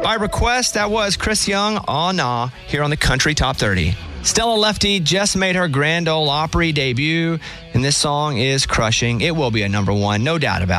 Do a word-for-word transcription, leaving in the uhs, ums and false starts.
By request, that was Chris Young, Aw Nah, here on the Country Top thirty. Stella Lefty just made her Grand Ole Opry debut, and this song is crushing. It will be a number one, no doubt about it.